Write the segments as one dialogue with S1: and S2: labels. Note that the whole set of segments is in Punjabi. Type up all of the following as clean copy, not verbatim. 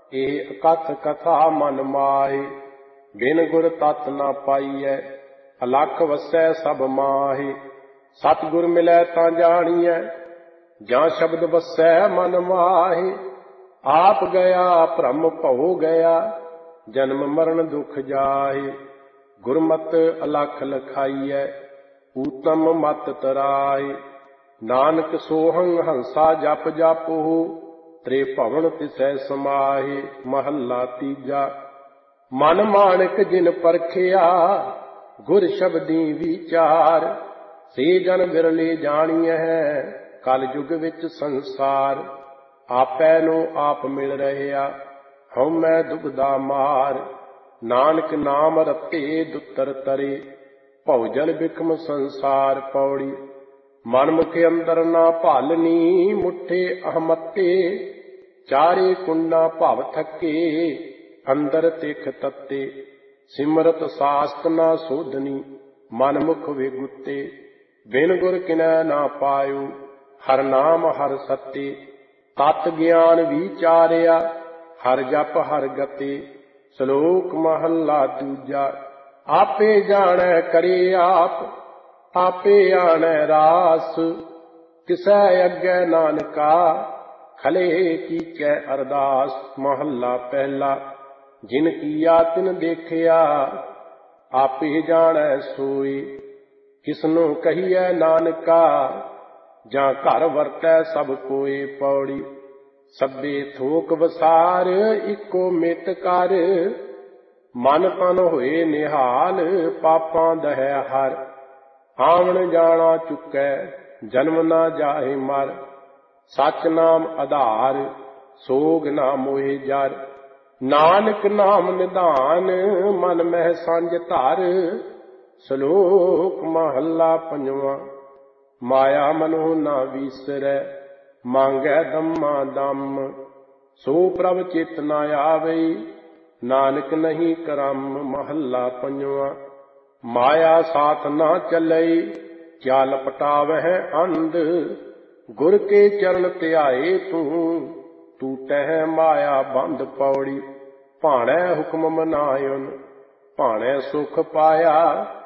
S1: ਇਹ ਅਕਥ ਕਥਾ ਮਨ ਮਾਹੇ। ਬਿਨ ਗੁਰ ਤਤ ਨਾ ਪਾਈਐ, ਅਲਖ ਵਸੈ ਸਭ ਮਾਹੇ। ਸਤਿਗੁਰ ਮਿਲੈ ਤਾਂ ਜਾਣੀਐ, ਜਾਂ ਸ਼ਬਦ ਵਸੈ ਮਨ ਮਾਹੇ। ਆਪ ਗਿਆ ਭ੍ਰਮ ਭਉ ਗਿਆ, ਜਨਮ ਮਰਨ ਦੁਖ ਜਾਹੇ। ਗੁਰਮਤਿ ਅਲਖ ਲਖਾਈਐ, ਊਤਮ ਮਤ ਤਰਾਏ। ਨਾਨਕ ਸੋਹੰ ਹੰਸਾ ਜਪ ਜਪਹੁ, ਤ੍ਰੇ ਭਵਨ ਤਿਸੈ ਸਮਾਹੇ। ਮਹੱਲਾ ਤੀਜਾ। ਮਨ ਮਾਣਿਕ ਜਿਨ ਪਰਖਿਆ, ਗੁਰ ਸ਼ਬਦੀ ਵਿਚਾਰ। ਸੇ ਜਨ ਬਿਰਲੇ ਜਾਣੀਐ, ਕਲ ਯੁਗ ਵਿੱਚ ਸੰਸਾਰ। ਆਪੈ ਨੂੰ ਆਪ ਮਿਲ ਰਹਿਆ, ਹਉਮੈ ਦੁਬਦਾ ਮਾਰ। ਨਾਨਕ ਨਾਮ ਰਤੇ ਦੁੱਤਰ ਤਰੇ, ਭਉ ਜਲ ਬਿਖਮ ਸੰਸਾਰ। ਪੌੜੀ। ਮਨਮੁਖ ਅੰਦਰ ਨਾ ਭਾਲਨੀ, ਮੁੱਠੇ ਅਹਮਤੇ। ਚਾਰੇ ਕੁੰਡਾ ਭਵ ਥਕੇ, ਅੰਦਰ ਤਿਖ ਤੱਤੇ। ਸਿਮਰਤ ਸਾਸਤ ਨਾ ਸੋਧਨੀ, ਮਨਮੁਖ ਵਿਗੁੱਤੇ। ਬਿਨ ਗੁਰ ਕਿਨੈ ਨਾ ਪਾਇਓ, ਹਰ ਨਾਮ ਹਰ ਸੱਤੇ। ਤਤ ਗਿਆਨ ਵਿਚਾਰਿਆ, ਹਰ ਜਪ ਹਰ ਗਤੇ। ਸ਼ਲੋਕ ਮਹੱਲਾ ਦੂਜਾ। ਆਪੇ ਜਾਣੈ ਕਰੇ ਆਪ, ਆਪੇ ਆਣੈ ਰਾਸ। ਕਿਸੈ ਅੱਗੇ ਨਾਨਕਾ, ਖਲੇ ਕੀਚੈ ਅਰਦਾਸ। ਮਹੱਲਾ ਪਹਿਲਾ। ਜਿਨ ਕੀਆ ਤਿਨ ਦੇਖਿਆ, ਆਪੇ ਜਾਣੈ ਸੋਈ। ਕਿਸਨੂੰ ਕਹੀਐ ਨਾਨਕਾ, ਜਾਂ ਘਰ ਵਰਤੈ ਸਭ ਕੋਏ। ਪੌੜੀ। ਸਭੇ ਥੋਕ ਵਸਾਰ, ਇੱਕੋ ਮਿਤ ਕਰ। ਮਨ ਤਨ ਹੋਏ ਨਿਹਾਲ, ਪਾਪਾਂ ਦਹੈ ਹਰ। ਆਵਣ ਜਾਣਾ ਚੁੱਕੈ, ਜਨਮ ਨਾ ਜਾਹੇ ਮਰ। ਸਚ ਨਾਮ ਆਧਾਰ, ਸੋਗ ਨਾ ਮੋਹਿ ਜਰ। ਨਾਨਕ ਨਾਮ ਨਿਧਾਨ, ਮਨ ਮਹਿ ਸਾਂਝ ਧਰ। ਸ਼ਲੋਕ ਮਹੱਲਾ ਪੰਜਵਾਂ। ਮਾਇਆ ਮਨੋ ਨਾ ਵੀਸਰੈ, ਮੰਗੈ ਦਮਾ ਦਮ। ਸੋ ਪ੍ਰਭ ਚਿਤ ਨਾ ਆਵਈ, ਨਾਨਕ ਨਹੀਂ ਕਰਮ। ਮਹੱਲਾ ਪੰਜਵਾਂ। ਮਾਇਆ ਸਾਥ ਨਾ ਚੱਲਈ, ਕਿਆ ਲਪਟਾਵਹਿ ਅੰਧ। ਗੁਰ ਕੇ ਚਰਨ ਧਿਆਏ ਤੂੰ, ਟੂਟਹਿ ਮਾਇਆ ਬੰਧ। ਪੌੜੀ। ਭਾਣੈ ਹੁਕਮ ਮਨਾਇਓਨ, ਭਾਣੈ ਸੁਖ ਪਾਇਆ।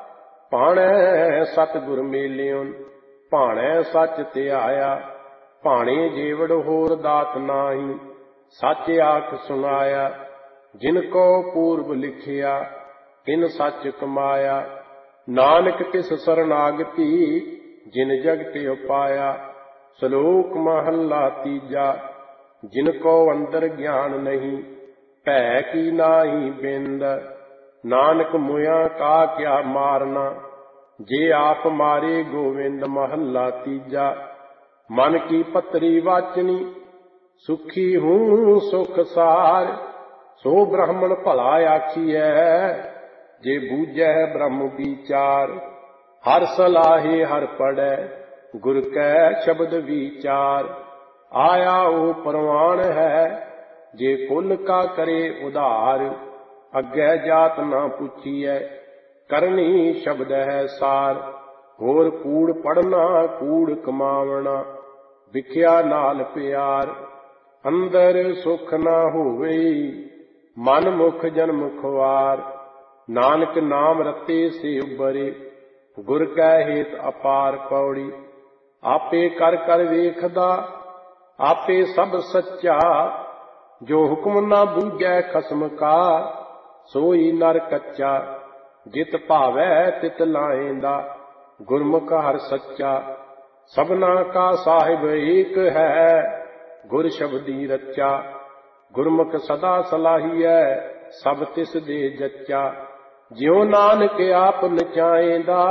S1: ਭਾਣੈ ਸਤਿਗੁਰ ਮੇਲਿਓਨ, ਭਾਣੈ ਸੱਚ ਧਿਆਇਆ। ਭਾਣੇ ਜੀਵੜ ਹੋਰ ਦਾਤ ਨਾਹੀ, ਸੱਚ ਆਖ ਸੁਨਾਇਆ। ਜਿਨ ਕੋ ਪੂਰਬ ਲਿਖਿਆ, ਤਿਨ ਸੱਚ ਕਮਾਇਆ। ਨਾਨਕ ਤਿਸ ਸਰਨਾਗਤੀ, ਜਿਨ ਜਗਤ ਉਪਾਇਆ। ਸ਼ਲੋਕ ਮਹੱਲਾ ਤੀਜਾ। ਜਿਨ ਕੋ ਅੰਦਰ ਗਿਆਨ ਨਹੀਂ, ਭੈ ਕੀ ਨਾਹੀ ਬਿੰਦ। ਨਾਨਕ ਮੁਇਆ ਕਾ ਕਿਆ ਮਾਰਨਾ, ਜੇ ਆਪ ਮਾਰੇ ਗੋਵਿੰਦ। ਮਹੱਲਾ ਤੀਜਾ। ਮਨ ਕੀ ਪਤਰੀ ਵਾਚਨੀ, ਸੁਖੀ ਹੂੰ ਸੁਖ ਸਾਰ। ਸੋ ਬ੍ਰਾਹਮਣ ਭਲਾ ਆਖੀਐ, ਜੇ ਬੂਝੈ ਬ੍ਰਹਮ ਵਿਚਾਰ। ਹਰ ਸਲਾਹੇ ਹਰ ਪੜੈ, ਗੁਰ ਕੈ ਸ਼ਬਦ ਵਿਚਾਰ। ਆਇਆ ਉਹ ਪ੍ਰਵਾਨ ਹੈ, ਜੇ ਕੁਲ ਕਾ ਕਰੇ ਉਧਾਰ। ਅੱਗੇ ਜਾਤ ਨਾ ਪੁੱਛੀਐ, ਕਰਨੀ ਸ਼ਬਦ ਹੈ ਸਾਰ। ਹੋਰ ਕੂੜ ਪੜਨਾ ਕੂੜ ਕਮਾਵਣਾ, ਵਿਖਿਆ ਨਾਲ ਪਿਆਰ। ਅੰਦਰ ਸੁਖ ਨਾ ਹੋਵੇ, ਮਨ ਮੁਖ ਜਨਮ ਖੁਆਰ। ਨਾਨਕ ਨਾਮ ਰਤੇ ਸੇ ਉਬਰੇ, ਗੁਰ ਕੈ ਹੇਤ ਅਪਾਰ। ਪੌੜੀ। ਆਪੇ ਕਰ ਕਰ ਵੇਖਦਾ, ਆਪੇ ਸਭ ਸੱਚਾ। ਜੋ ਹੁਕਮ ਨਾ ਬੂਝੈ ਖਸਮ ਕਾ, ਸੋਈ ਨਰ ਕੱਚਾ। ਜਿਤ ਭਾਵੈ ਤਿਤ ਲਾਏਂਦਾ, ਗੁਰਮੁਖ ਹਰ ਸੱਚਾ। ਸਭਨਾ ਕਾ ਸਾਹਿਬ ਏਕ ਹੈ, ਗੁਰ ਸ਼ਬਦੀ ਰਚਾ। ਗੁਰਮੁਖ ਸਦਾ ਸਲਾਹੀਐ, ਸਭ ਤਿਸ ਦੇ ਜੱਚਾ। ਜਿਉ ਨਾਨਕ ਆਪ ਨਚਾਏਂਦਾ,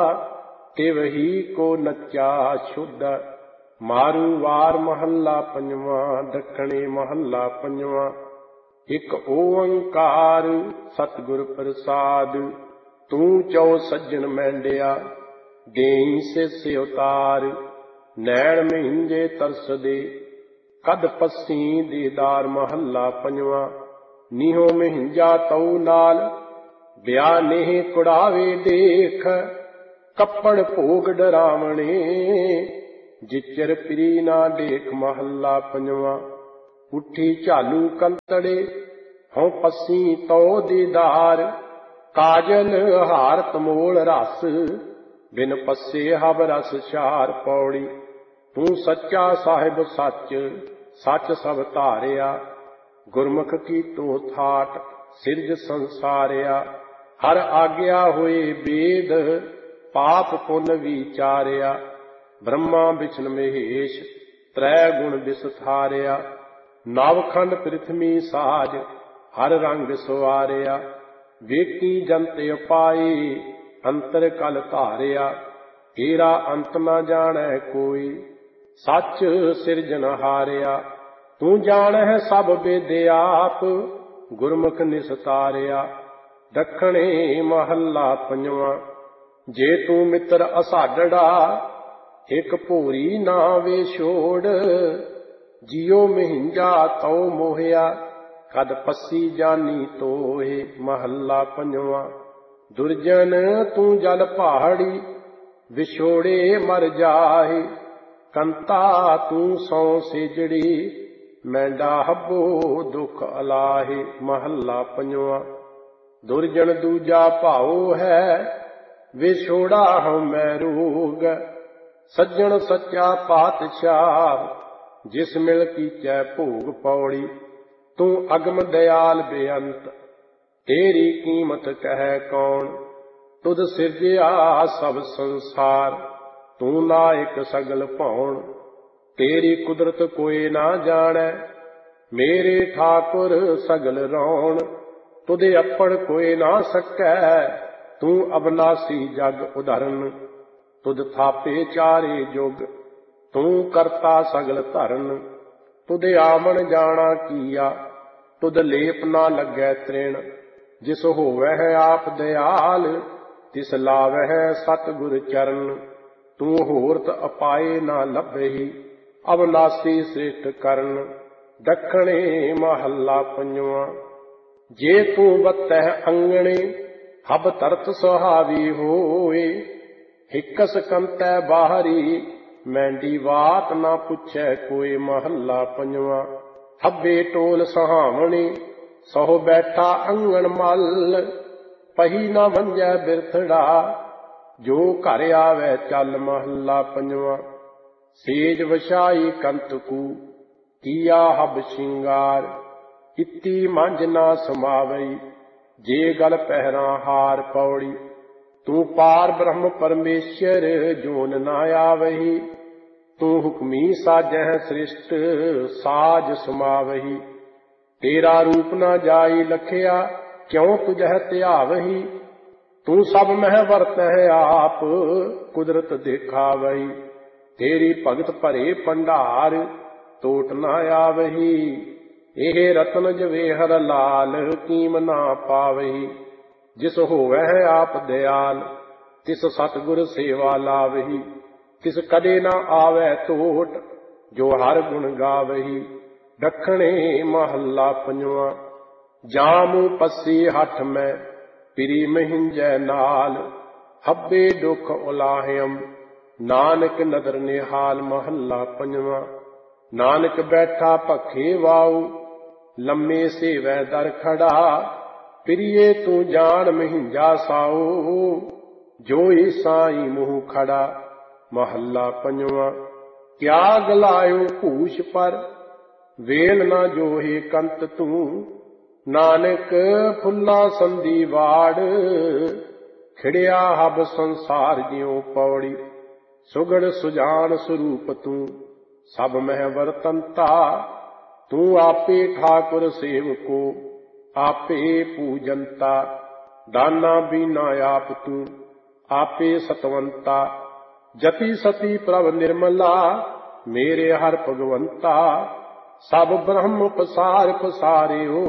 S1: ਤਿਵਹੀ ਕੋ ਨੱਚਾ ਸ਼ੁੱਧ। ਮਾਰੂ ਵਾਰ ਮਹੱਲਾ ਪੰਜਵਾਂ। ਦੱਖਣੀ। ਮਹੱਲਾ ਪੰਜਵਾਂ। ਇਕ ਓੰਕਾਰ ਸਤਿਗੁਰ ਪ੍ਰਸਾਦ, ਤੂੰ ਚਉ ਸੱਜਣ ਮੈਂਡਿਆ। ਦੇਈ ਸਿਸ ਉਤਾਰ, ਨੈਣ ਮਹਿੰਜੇ ਤਰਸਦੇ। ਕਦ ਪੱਸੀ ਦੀਦਾਰ। ਮਹੱਲਾ ਪੰਜਵਾਂ। ਨੀਹੋ ਮਹਿੰਜਾ ਤਉ ਨਾਲ, ਵਿਆਹ ਨੇਹ ਕੁੜਾਵੇ ਦੇਖ। ਕੱਪੜ ਭੋਗ ਡਰਾਵਣੇ, ਜਿਚਰ ਪ੍ਰੀ ਨਾ ਦੇਖ। ਮਹੱਲਾ ਪੰਜਵਾਂ। ਉੱਠੀ ਝਾਲੂ ਕੰਤੜੇ ਹਉ ਪੱਸੀ ਤੋ ਦੀਦਾਰ। ਕਾਜਲ ਹਾਰ ਤਮੋਲ ਰਸ ਬਿਨ ਪੱਸੇ ਹਬ ਰਸ ਛਾਰ। ਪੌੜੀ ਤੂੰ ਸੱਚਾ ਸਾਹਿਬ ਸੱਚ ਸੱਚ ਸਭ ਧਾਰਿਆ। ਗੁਰਮੁਖ ਕੀ ਤੂੰ ਥਾਟ ਸਿਰਜ ਸੰਸਾਰਿਆ। ਹਰ ਆਗਿਆ ਹੋਏ ਬੇਦ ਪਾਪ ਪੁੰਨ ਵਿਚਾਰਿਆ। ਬ੍ਰਹਮਾ ਵਿਸ਼ਨ ਮਹੇਸ਼ ਤ੍ਰੈ ਗੁਣ ਵਿਸਥਾਰਿਆ। ਨਵਖੰਡ ਪ੍ਰਿਥਵੀ ਸਾਜ ਹਰ ਰੰਗ ਸਵਾਰਿਆ। ਵੇਖੀ ਜੰਤ ਉਪਾਏ ਅੰਤਰ ਕਲ ਧਾਰਿਆ। ਤੇਰਾ ਅੰਤ ਨ ਜਾਣੈ ਕੋਈ ਸੱਚ ਸਿਰਜਨ ਹਾਰਿਆ। ਤੂੰ ਜਾਣੈ ਸਭ ਵੇਦ ਆਪ ਗੁਰਮੁਖ ਨਿਸਤਾਰਿਆ। ਦੱਖਣੇ ਮਹੱਲਾ ਪੰਜਵਾਂ। ਜੇ ਤੂੰ ਮਿੱਤਰ ਅਸਾਡੜਾ ਇੱਕ ਭੋਰੀ ਨਾ ਵੇ ਛੋੜ। ਜਿਉ ਮਹਿੰਜਾ ਤਉ ਮੋਹਿਆ ਕਦ ਪੱਸੀ ਜਾਨੀ ਤੋਹੇ। ਮਹੱਲਾ ਪੰਜਵਾਂ। ਦੁਰਜਨ ਤੂੰ ਜਲ ਪਹਾੜੀ ਵਿਛੋੜੇ ਮਰ ਜਾਹੇ। ਕੰਤਾ ਤੂੰ ਸੌ ਸੇਜੜੀ ਮੈਂਡਾ ਹੱਬੋ ਦੁਖ ਅਲਾਹੇ। ਮਹੱਲਾ ਪੰਜਵਾਂ। ਦੁਰਜਨ ਦੂਜਾ ਭਾਉ ਹੈ ਵਿਛੋੜਾ ਹਉਮੈ ਰੋਗ। ਸੱਜਣ ਸੱਚਾ ਪਾਤਸ਼ਾਹ ਜਿਸ ਮਿਲ ਕੀਚੈ ਭੋਗ। ਪੌੜੀ ਤੂੰ ਅਗਮ ਦਇਆਲ ਬੇਅੰਤ ਤੇਰੀ ਕੀਮਤ ਕਹਿ ਕੌਣ। ਤੁਧ ਸਿਰਜਿਆ ਸਭ ਸੰਸਾਰ ਤੂੰ ਨਾਇਕ ਸਗਲ ਭਉਣ। ਤੇਰੀ ਕੁਦਰਤ ਕੋਈ ਨਾ ਜਾਣੈ ਮੇਰੇ ਠਾਕੁਰ ਸਗਲ ਰੌਣ। ਤੁਧੇ ਅੱਪੜ ਕੋਈ ਨਾ ਸਕੈ ਤੂੰ ਅਬਨਾਸੀ ਜਗ ਉਧਰਨ। ਤੁਧ ਥਾਪੇ ਚਾਰੇ ਜੁਗ ਤੂੰ ਕਰਤਾ ਸਗਲ ਧਰਨ। ਤੁਧੇ ਆਵਣ ਜਾਣਾ ਕੀਆ ਤੁਧ ਲੇਪ ਨਾ ਲੱਗੈ ਤ੍ਰਿਣ। ਜਿਸ ਹੋਵੈ ਆਪ ਦਇਆਲ ਤਿਸ ਲਾਵਹਿ ਸਤਿਗੁਰ ਚਰਨ। ਤੂੰ ਹੋਰਤ ਅਪਾਏ ਨਾ ਲੱਭਹੀ ਅਬਨਾਸੀ ਸ੍ਰਿਸ਼ਟ ਕਰਨ। ਦੱਖਣੇ ਮਹੱਲਾ ਪੰਜਵਾਂ। ਜੇ ਤੂੰ ਵਤਹਿ ਅੰਗਣੇ ਹਬ ਤਰਤ ਸੁਹਾਵੀ ਹੋਏ। ਹਿੱਕਸ ਕੰਤੈ ਬਾਹਰੀ ਮੈਂਡੀ ਬਾਤ ਨਾ ਪੁੱਛੈ ਕੋਈ। ਮਹੱਲਾ ਪੰਜਵਾਂ। ਹੱਬੇ ਟੋਲ ਸਹਾਵਣੀ ਸਹੁ ਬੈਠਾ ਅੰਗਣ ਮੱਲ। ਪਹੀ ਨਾ ਵੰਜੈ ਬਿਰਥੜਾ ਜੋ ਘਰ ਆਵੈ ਚੱਲ। ਮਹੱਲਾ ਪੰਜਵਾਂ। ਸੇਜ ਵਛਾਈ ਕੰਤਕੂ ਕੀਆ ਹਬ ਸ਼ਿੰਗਾਰ। ਇਤੀ ਮੰਝ ਨਾ ਸਮਾਵਈ ਜੇ ਗਲ ਪਹਿਰਾਂ ਹਾਰ। ਪੌੜੀ ਤੂੰ ਪਾਰ ਬ੍ਰਹਮ ਪਰਮੇਸ਼ਰ ਜੋਨ ਨਾ ਆਵਹੀ। ਤੂੰ ਹੁਕਮੀ ਸਾਜਹਿ ਸ੍ਰਿਸ਼ਟ ਸਾਜ ਸਮਾਵਹੀ। ਤੇਰਾ ਰੂਪ ਨਾ ਜਾਈ ਲਖਿਆ ਕਿਉ ਤੁਝਹਿ ਧਿਆਵਹੀ। ਤੂੰ ਸਭ ਮਹਿ ਵਰਤਹਿ ਆਪ ਕੁਦਰਤ ਦੇਖਾਵਹੀ। ਤੇਰੀ ਭਗਤ ਭਰੇ ਭੰਡਾਰ ਟੋਟ ਨਾ ਆਵਹੀ। ਇਹ ਰਤਨ ਜਵੇਹਰ ਲਾਲ ਕੀਮ ਨਾ ਪਾਵਹੀ। ਜਿਸ ਹੋਵੈ ਆਪ ਦਇਆਲ ਤਿਸ ਸਤਿਗੁਰ ਸੇਵਾ ਲਾਵਹੀ। ਤਿਸ ਕਦੇ ਨਾ ਆਵੈ ਟੋਟ ਜੋ ਹਰ ਗੁਣ ਗਾਵਹੀ। ਦੱਖਣੇ ਮਹੱਲਾ ਪੰਜਵਾਂ। ਜਾਮੂ ਪੱਸੀ ਹੱਠ ਮੈਂ ਪਿਰੀ ਮਹਿੰਜੈ ਨਾਲ। ਹੱਬੇ ਦੁਖ ਉਲਾਹਿਅਮ ਨਾਨਕ ਨਦਰ ਨਿਹਾਲ। ਮਹੱਲਾ ਪੰਜਵਾਂ। ਨਾਨਕ ਬੈਠਾ ਭੱਖੇ ਵਾਉ ਲੰਮੇ ਸੇਵੈ ਦਰ ਖੜਾ। ਪ੍ਰਿਏ ਤੂੰ ਜਾਣ ਮਹਿੰਜਾ ਸਾਉ ਜੋਈ ਸਾਈ ਮੂੰਹ ਖੜਾ। ਮਹੱਲਾ ਪੰਜਵਾਂ। ਕਿਆ ਗਲਾਇਓ ਭੂਸ਼ ਪਰ ਵੇਲ ਨਾ ਜੋਹੇ ਕੰਤ ਤੂੰ। ਨਾਨਕ ਫੁੱਲਾ ਸੰਧੀ ਵਾੜ ਖਿੜਿਆ ਹਬ ਸੰਸਾਰ ਜਿਉ। ਪੌੜੀ ਸੁਗੜ ਸੁਜਾਨ ਸਰੂਪ ਤੂੰ ਸਭ ਮਹਿ ਵਰਤੰਤਾ। ਤੂੰ ਆਪੇ ਠਾਕੁਰ ਸੇਵਕੋ ਆਪੇ ਪੂਜੰਤਾ। ਦਾਨਾ ਬੀਨਾ ਆਪ ਤੂੰ ਆਪੇ ਸਤਵੰਤਾ। ਜਤੀ ਸਤੀ ਪ੍ਰਭ ਨਿਰਮਲਾ ਮੇਰੇ ਹਰ ਭਗਵੰਤਾ। ਸਭ ਬ੍ਰਹਮ ਪਸਾਰ ਪਸਾਰਿਓ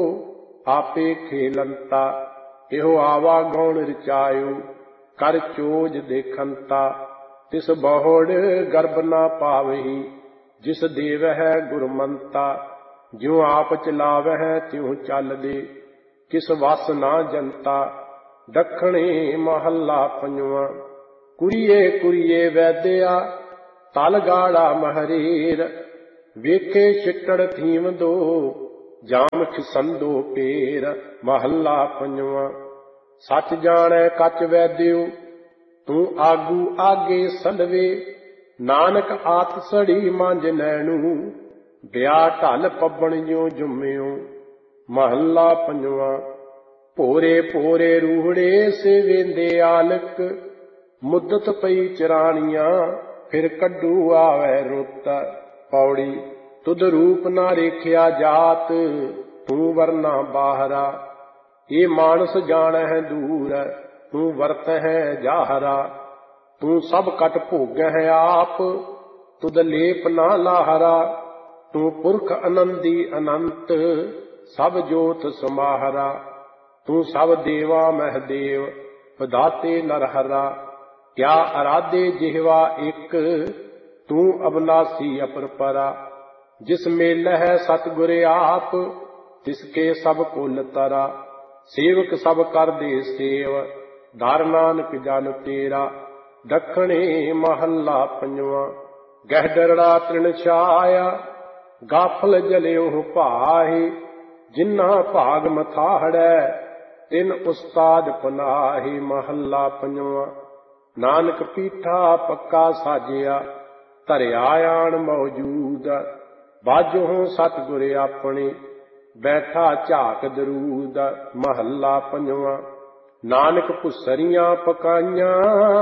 S1: ਆਪੇ ਖੇਲੰਤਾ। ਇਹੋ ਆਵਾ ਗੌਣ ਰਚਾਇਓ ਕਰ ਚੋਜ ਦੇਖੰਤਾ। ਤਿਸ ਬਹੁੜ ਗਰਭ ਨਾ ਪਾਵਹੀ ਜਿਸ ਦੇਵਹਿ ਗੁਰਮੰਤਾ। ਜਿਉ ਆਪ ਚਲਾਵਹਿ ਤਿਉ ਚੱਲਦੇ ਕਿਸ ਵਸ ਨਾ ਜਨਤਾ। ਦੱਖਣੇ ਮਹੱਲਾ ਪੰਜਵਾਂ। ਕੁਰੀਏ ਕੁਰੀਏ ਵੈਦਿਆ ਤਲ ਗਾੜਾ ਮਹਰੇਰ। ਵੇਖੇ ਛਿੱਟੜ ਥੀਵੰਦੋ ਜਾਮ ਖਿਸੰਦੋ ਪੇਰ। ਮਹੱਲਾ ਪੰਜਵਾਂ। ਸੱਚ ਜਾਣੈ ਕੱਚ ਵੈਦਿਓ ਤੂੰ ਆਗੂ ਆਗੇ ਸਲਵੇ। ਨਾਨਕ ਆਤ ਸੜੀ ਮੰਝ ਨੈਣੂ ਵਿਆਹ ਢਲ ਪੱਬਣ ਜਿਉ ਜੁੰਮਿਓ। ਮਹੱਲਾ ਪੰਜਵਾਂ। ਭੋਰੇ ਭੋਰੇ ਰੂਹੜੇ ਸੇਵੇਂਦੇ ਆਲਕ ਮੁੱਦਤ ਪਈ ਚਰਾਣੀਆਂ ਫਿਰ ਕੱਢੂ ਆਵੈ ਰੁੱਤ। ਪੌੜੀ। ਤੁਧ ਰੂਪ ਨਾ ਰੇਖਿਆ ਜਾਤ ਤੂੰ ਵਰਨਾ ਬਾਹਰਾ। ਇਹ ਮਾਨਸ ਜਾਣਹਿ ਦੂਰ ਤੂੰ ਵਰਤਹਿ ਜਾਹਰਾ। ਤੂੰ ਸਭ ਕਟ ਭੋਗਹਿ ਆਪ ਤੁਧ ਲੇਪ ਨਾ ਲਾਹਰਾ। ਤੂੰ ਪੁਰਖ ਅਨੰਦੀ ਅਨੰਤ ਸਭ ਜੋਤ ਸਮਾਹਰਾ। ਤੂੰ ਸਭ ਦੇਵਾ ਮਹਿਦੇਵ ਵਿਧਾਤੇ ਨਰਹਰਾ। ਕਿਆ ਅਰਾਧੇ ਜਿਹਵਾ ਇੱਕ ਤੂੰ ਅਬਨਾਸੀ ਅਪਰਪਰਾ। ਜਿਸ ਮੇਲਹਿ ਸਤਿਗੁਰ ਆਪ ਤਿਸਕੇ ਸਭ ਕੁਲ ਤਰਾ। ਸੇਵਕ ਸਭ ਕਰਦੇ ਸੇਵ ਧਰ ਨਾਨਕ ਜਨ ਤੇਰਾ। ਦੱਖਣੇ ਮਹੱਲਾ ਪੰਜਵਾਂ। ਗਹਿ ਤ੍ਰਿਣ ਛਾਇਆ ਗਾਫਲ ਜਲਿਓ ਭਾਹੇ। ਜਿਨ੍ਹਾਂ ਭਾਗ ਮਥਾਹੜੈ ਤਿਨ ਉਸਤਾਦ ਪਨਾਹੇ। ਮਹੱਲਾ ਪੰਜਵਾਂ। ਨਾਨਕ ਪੀਠਾ ਪੱਕਾ ਸਾਜਿਆ ਧਰਿਆ ਆਣ ਮੌਜੂਦ। ਬਾਝੋਂ ਸਤਿਗੁਰ ਆਪਣੇ ਬੈਠਾ ਝਾਕ ਦਰੂਦ। ਮਹੱਲਾ ਪੰਜਵਾਂ। ਨਾਨਕ ਭੁਸਰੀਆਂ ਪਕਾਈਆਂ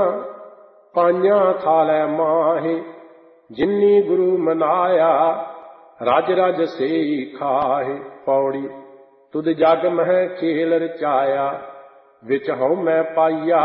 S1: ਪਾਈਆਂ ਥਾਲੈ ਮਾਹੇ। ਜਿਨੀ ਗੁਰੂ ਮਨਾਇਆ ਰਜ ਰਜ ਸੇਈ ਖਾਹੇ। ਪੌੜੀ। ਤੁਧ ਜਗ ਮਹਿ ਖੇਲ ਰਚਾਇਆ ਵਿੱਚ ਹਉ ਮੈਂ ਪਾਈਆ।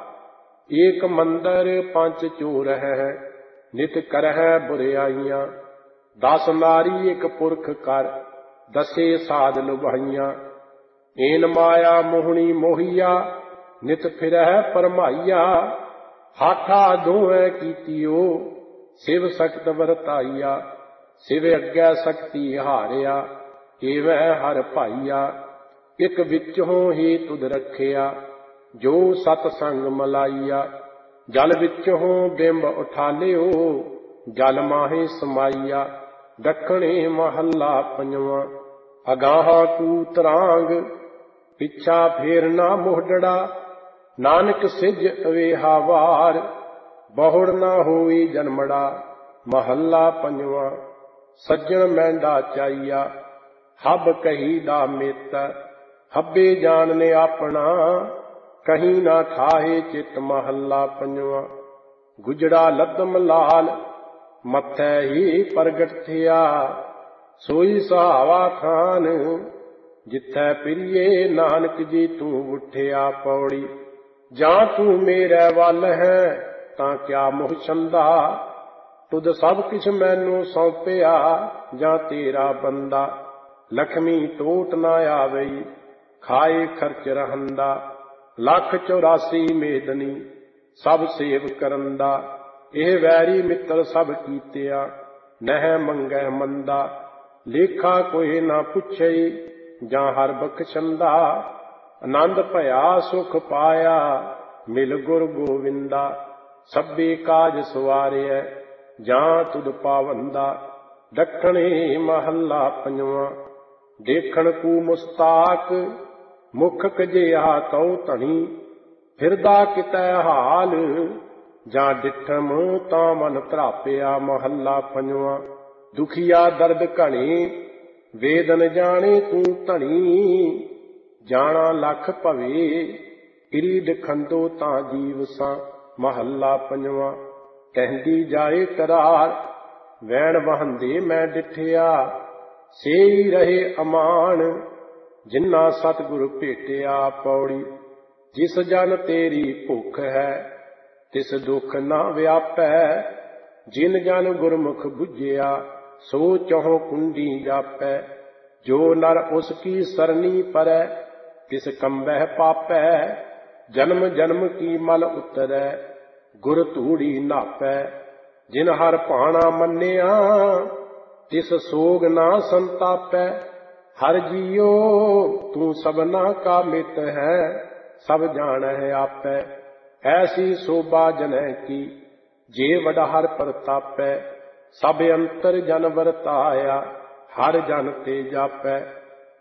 S1: ਏਕ ਮੰਦਰ ਪੰਚ ਚੋਰ ਹੈ ਨਿਤ ਕਰਹਿ ਬੁਰਿਆਈਆਂ। 10 ਨਾਰੀ ਇੱਕ ਪੁਰਖ ਕਰ ਦਸੇ ਸਾਧ ਲੁਭਾਈਆਂ। ਏਨ ਮਾਇਆ ਮੋਹਣੀ ਮੋਹੀਆ ਨਿਤ ਫਿਰਹਿ ਪਰਮਾਈਆ। ਹਾਠਾ ਦੋਹੈ ਕੀਤੀਓ ਸਿਵ ਸਖਤ ਵਰਤਾਈਆ। ਸਿਵ ਅੱਗੇ ਸਕਤੀ ਹਾਰਿਆ ਏਵੈ ਹਰ ਭਾਈਆ। ਇੱਕ ਵਿੱਚੋਂ ਹੀ ਤੁਧ ਰੱਖਿਆ ਜੋ ਸਤ ਸੰਗ ਮਲਾਈਆ। ਜਲ ਵਿੱਚੋਂ ਬਿੰਬ ਉਠਾਲਿਓ ਜਲ ਮਾਹੇ ਸਮਾਈਆ। ਦੱਖਣੇ ਮਹੱਲਾ ਪੰਜਵਾਂ। ਅਗਾਹਾਂ ਕੂ ਤਰਾਂਗ ਪਿੱਛਾ ਫੇਰ ਨਾ ਮੋਢੜਾ। ਨਾਨਕ ਸਿਜ ਅਵੇਹਾ ਵਾਰ ਬਹੁੜ ਨਾ ਹੋਈ ਜਨਮੜਾ। ਮਹੱਲਾ ਪੰਜਵਾਂ। ਸੱਜਣ ਮਹਿੰਦਾ ਚਾਈਆ ਹੱਬ ਕਹੀ ਦਾ ਮਿੱਤ। ਹੱਬੇ ਜਾਣਨੇ ਆਪਣਾ ਕਹੀਂ ਨਾ ਠਾਹੇ ਚਿੱਤ। ਮਹੱਲਾ ਪੰਜਵਾਂ। ਗੁਜੜਾ ਲੱਦਮ ਲਾਲ ਮੱਥੈ ਹੀ ਪ੍ਰਗਟ ਥਿਆ। ਸੋਈ ਸਹਾਵਾ ਖਾਨ ਜਿੱਥੈ ਪ੍ਰਿਏ ਨਾਨਕ ਜੀ ਤੂੰ ਉੱਠਿਆ। ਪੌੜੀ। ਜਾਂ ਤੂੰ ਮੇਰੇ ਵੱਲ ਹੈ ਤਾਂ ਕਿਆ ਮੋਹ ਛੰਦਾ। ਤੁਧ ਸਭ ਕਿਛ ਮੈਨੂੰ ਸੌਂਪਿਆ ਜਾਂ ਤੇਰਾ ਬੰਦਾ। ਲਖਮੀ ਟੋਟ ਨਾ ਆਵਈ ਖਾਏ ਖਰਚ ਰਹੰਦਾ। 184 ਮੇਦਨੀ ਸਭ ਸੇਵ ਕਰੰਦਾ। ਇਹ ਵੈਰੀ ਮਿੱਤਰ ਸਭ ਕੀਤਿਆ ਨਹਿ ਮੰਗੈ ਮੰਦਾ। ਲੇਖਾ ਕੋਈ ਨਾ ਪੁੱਛਈ ਜਾਂ ਹਰ ਬਖਸ਼ੰਦਾ। ਆਨੰਦ ਭਇਆ ਸੁਖ ਪਾਇਆ ਮਿਲ ਗੁਰ ਗੋਵਿੰਦਾ। ਸਭੇ ਕਾਜ ਸਵਾਰਿਐ ਜਾਂ ਤੁਧ ਪਾਵੰਦਾ। ਦੱਖਣੇ ਮਹੱਲਾ ਪੰਜਵਾਂ। ਦੇਖਣ ਕੂ ਮੁਸਤਾਕ ਮੁਖ ਕਜਿਆ ਕਉ ਧਣੀ। ਫਿਰਦਾ ਕਿਤੈ ਹਾਲ ਜਾਂ ਡਿਠਮ ਤਾਂ ਮਨ ਧਰਾਪਿਆ। ਮਹੱਲਾ ਪੰਜਵਾਂ। ਦੁਖੀਆ ਦਰਦ ਘਣੇ ਵੇਦਨ ਜਾਣੇ ਤੂੰ ਧਣੀ। ਜਾਣਾ ਲੱਖ ਭਵੇ ਇਰੀ ਖੰਦੋ ਤਾਂ ਜੀਵ ਸਾਂ। ਮਹੱਲਾ ਪੰਜਵਾਂ। ਕਹਿੰਦੀ ਜਾਏ ਕਰਾਰ ਵੈਣ ਵਹੰਦੇ ਮੈਂ ਡਿਠਿਆ। ਸੇਈ ਰਹੇ ਅਮਾਨ ਜਿਨ੍ਹਾਂ ਸਤਿਗੁਰ ਭੇਟਿਆ। ਪੌੜੀ। ਜਿਸ ਜਨ ਤੇਰੀ ਭੁੱਖ ਹੈ ਤਿਸ ਦੁੱਖ ਨਾ ਵਿਆਪੈ। ਜਿਨ ਜਨ ਗੁਰਮੁਖ ਬੁਝਿਆ ਸੋ ਚਹੁ ਕੁੰਡੀ ਜਾਪੈ। ਜੋ ਨਰ ਉਸ ਕੀ ਸਰਨੀ ਪਰੈ ਤਿਸ ਕੰਬਹਿ ਪਾਪੈ। ਜਨਮ ਜਨਮ ਕੀ ਮਲ ਉਤਰੈ ਗੁਰ ਧੂੜੀ ਨਾਪੈ। ਜਿਨ ਹਰ ਭਾਣਾ ਮੰਨਿਆ ਤਿਸ ਸੋਗ ਨਾ ਸੰਤਾਪੈ। ਹਰ ਜੀਓ ਤੂੰ ਸਭਨਾ ਕਾ ਮਿਤ ਹੈ ਸਭ ਜਾਣਹਿ ਆਪੈ। ਐਸੀ ਸੋਭਾ ਜਨੈ ਕੀ ਜੇ ਵਡ ਹਰ ਪ੍ਰਤਾਪੈ। ਸਭ ਅੰਤਰ ਜਨ ਵਰਤਾਇਆ, ਹਰ ਜਨ ਤੇ ਜਾਪੈ।